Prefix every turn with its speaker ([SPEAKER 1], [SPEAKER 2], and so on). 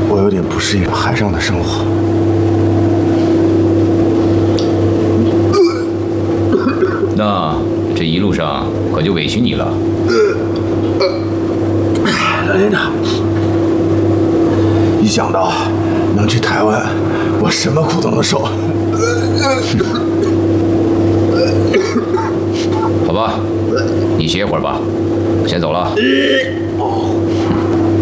[SPEAKER 1] 我有点不适应海上的生活。
[SPEAKER 2] 那这一路上可就委屈你了。
[SPEAKER 1] 老连长，一想到能去台湾，我什么苦都能受。
[SPEAKER 2] 好吧，你歇会儿吧，先走了。
[SPEAKER 1] 哦。